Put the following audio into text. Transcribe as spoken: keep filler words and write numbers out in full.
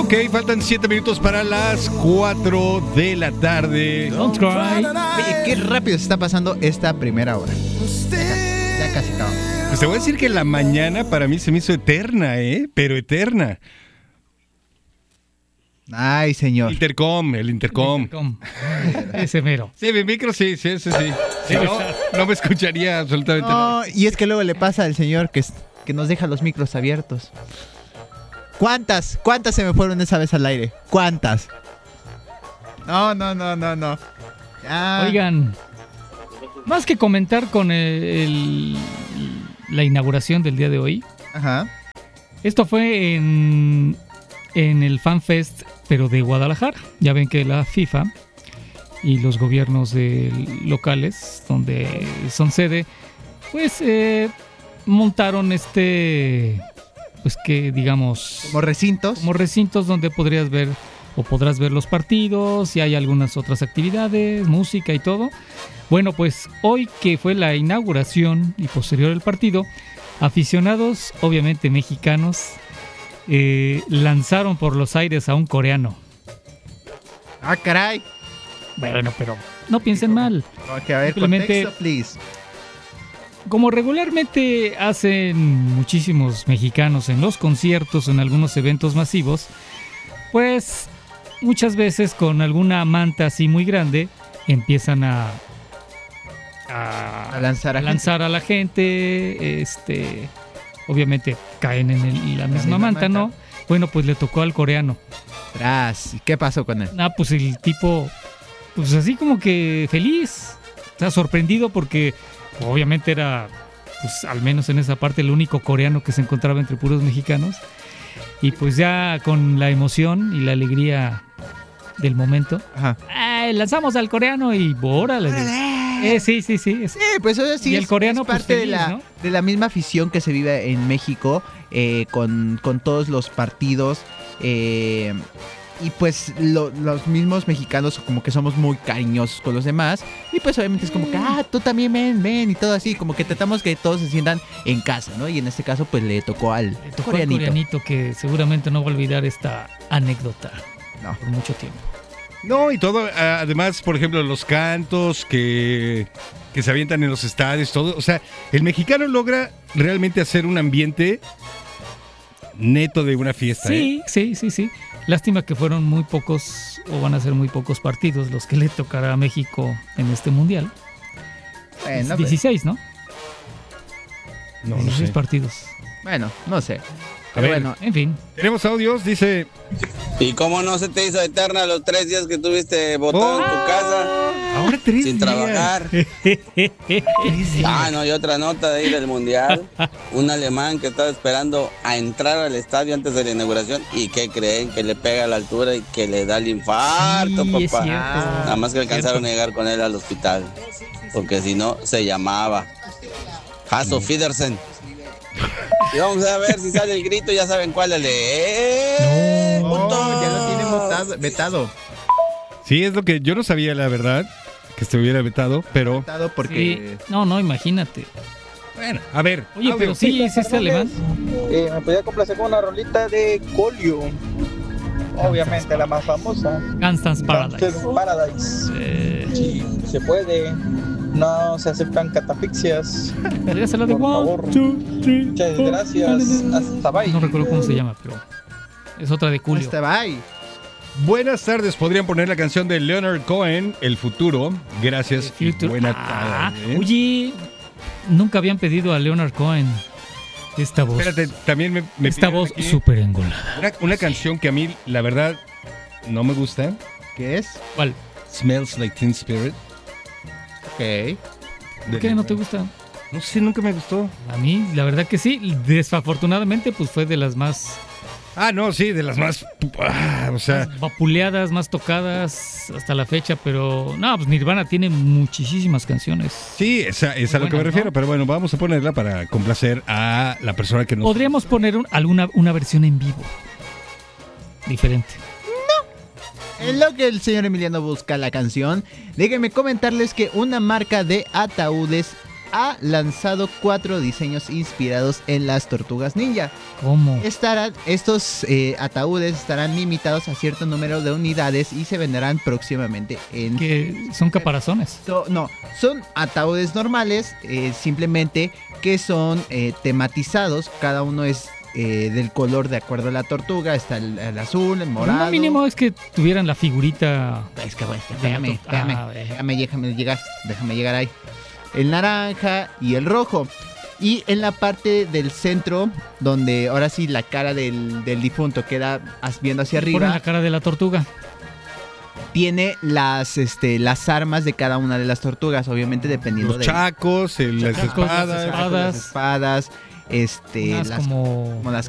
Ok, faltan siete minutos para las cuatro de la tarde. Don't cry. Oye, qué rápido se está pasando esta primera hora. Ya casi acabamos. Pues te voy a decir que la mañana para mí se me hizo eterna, ¿eh? Pero eterna. Ay, señor. Intercom, el intercom. Intercom. Ese mero. Sí, mi micro sí, sí, ese sí. Si no, no me escucharía absolutamente nada. No, y es que luego le pasa al señor que, que nos deja los micros abiertos. ¿Cuántas? ¿Cuántas se me fueron esa vez al aire? ¿Cuántas? No, no, no, no, no. Ya. Oigan, más que comentar con el, el- la inauguración del día de hoy, Ajá. esto fue en, en el FanFest, pero de Guadalajara. Ya ven que la FIFA y los gobiernos de locales, donde son sede, pues eh, montaron este, pues que digamos, Como recintos. como recintos donde podrías ver o podrás ver los partidos y hay algunas otras actividades, música y todo. Bueno, pues hoy que fue la inauguración y posterior el partido, aficionados, obviamente mexicanos, eh, lanzaron por los aires a un coreano. Ah, caray. Bueno, pero no piensen mal. Ok, a ver, Simplemente- contexto, please. Como regularmente hacen muchísimos mexicanos en los conciertos o en algunos eventos masivos, pues muchas veces con alguna manta así muy grande empiezan a, a, A lanzar a a lanzar a la gente, este, obviamente caen en el- la, misma, misma manta, manta. ¿no? Bueno, pues le tocó al coreano. Tras. ¿Y qué pasó con él? Ah, pues el tipo, pues así como que feliz, o sea, sorprendido porque obviamente era, pues al menos en esa parte, el único coreano que se encontraba entre puros mexicanos. Y pues ya con la emoción y la alegría del momento, Ajá. ¡ay, lanzamos al coreano y órale! Eh, sí, sí, sí. es- Sí, pues eso sí Y el es, coreano, es pues, parte feliz, de, la, ¿no? de la misma afición que se vive en México eh, con, con todos los partidos. eh, y pues lo- los mismos mexicanos como que somos muy cariñosos con los demás. Y pues obviamente es como que, ah, tú también ven, ven y todo así. Como que tratamos que todos se sientan en casa, ¿no? Y en este caso pues le tocó al Le tocó al coreanito. coreanito que seguramente no va a olvidar esta anécdota No. por mucho tiempo. No, y todo, ah, además, por ejemplo, los cantos que, que se avientan en los estadios, todo. O sea, el mexicano logra realmente hacer un ambiente neto de una fiesta. Sí, ¿eh? sí, sí, sí. Lástima que fueron muy pocos, o van a ser muy pocos partidos los que le tocará a México en este mundial. Bueno, pues, dieciséis, ¿no? No, no dieciséis sé. partidos. bueno, no sé. A Pero ver, bueno, En fin. tenemos audios, dice... ¿Y cómo no se te hizo eterna los tres días que tuviste botado en tu casa Ahora tres sin días. trabajar? Ah, no, y otra nota de ahí del mundial. Un alemán que estaba esperando a entrar al estadio antes de la inauguración y que creen que le pega a la altura y que le da el infarto, Sí, es papá. cierto. Nada más que alcanzaron a llegar con él al hospital. Porque si no, se llamaba Hasso Fidersen. Y vamos a ver si sale el grito, ya saben cuál es el de... oh, ¡Puto! ya lo tiene vetado, vetado. Sí, es lo que yo no sabía, la verdad, que estuviera vetado, pero... Vetado porque... Sí. No, no, imagínate. Bueno, a ver. Oye, audio. pero sí, es este alemán. Eh, me podía complacer con una rolita de Colio. Obviamente la más famosa. Gangsta's Paradise. Gangsta's Paradise. Eh, Sí, se puede. No se aceptan catafixias. podría ser la de Por One, favor. two, three, Muchas four. gracias. Hasta bye. No recuerdo cómo se llama, pero es otra de Julio. Hasta bye. Buenas tardes, podrían poner la canción de Leonard Cohen, El Futuro. Gracias y Future- buena Ah, tarde. Oye, nunca habían pedido a Leonard Cohen esta voz. Espérate, también me, me esta piden voz aquí súper engolada. una, una canción que a mí, la verdad, no me gusta. ¿Qué es? ¿Cuál? Smells Like Teen Spirit. Ok. ¿Por qué no te gusta? No sé, nunca me gustó. A mí, la verdad que sí. Desafortunadamente, pues fue de las más, Ah, no, sí, de las más... ah, o sea, más vapuleadas, más tocadas hasta la fecha. Pero no, pues Nirvana tiene muchísimas canciones. sí, esa, es a lo que me buena, refiero. ¿no? Pero bueno, vamos a ponerla para complacer a la persona que nos... Podríamos poner un- alguna una versión en vivo. Diferente. En lo que el señor Emiliano busca la canción, déjenme comentarles que una marca de ataúdes ha lanzado cuatro diseños inspirados en las tortugas ninja. ¿Cómo? Estarán, estos eh, ataúdes estarán limitados a cierto número de unidades y se venderán próximamente en... Que son caparazones. So, no, son ataúdes normales, eh, simplemente que son eh, tematizados. Cada uno es eh, del color de acuerdo a la tortuga. Está el, el azul, el morado. Lo mínimo es que tuvieran la figurita. Es que, bueno, es que de la déjame, tor- déjame, Ah, eh. déjame, déjame llegar, déjame llegar ahí. El naranja y el rojo. Y en la parte del centro, donde ahora sí la cara del, del difunto queda as- viendo hacia Ponen arriba, la cara de la tortuga. tiene las, este, las armas de cada una de las tortugas, obviamente dependiendo Los de chacos, el- las Chacos, las espadas. espadas. las espadas, este, Unas las, como, como las